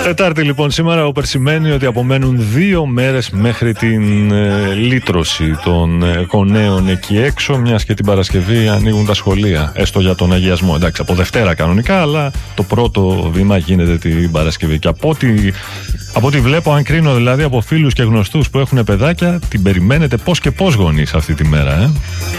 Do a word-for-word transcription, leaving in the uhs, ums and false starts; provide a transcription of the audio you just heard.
Τετάρτη λοιπόν σήμερα, όπου σημαίνει ότι απομένουν δύο μέρες μέχρι την ε, λύτρωση των ε, γονέων εκεί έξω, μιας και την Παρασκευή ανοίγουν τα σχολεία, έστω για τον αγιασμό. Εντάξει, από Δευτέρα κανονικά, αλλά το πρώτο βήμα γίνεται την Παρασκευή. Και από ό,τι, από ό,τι βλέπω, αν κρίνω δηλαδή από φίλους και γνωστούς που έχουν παιδάκια, την περιμένετε πώς και πώς γονείς αυτή τη μέρα, ε.